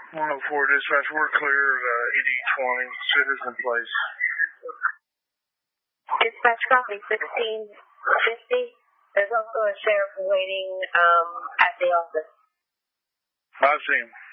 104 dispatch, we're clear of ED 20, citizen place. Dispatch copy 1650. There's also a sheriff waiting at the office. I see him.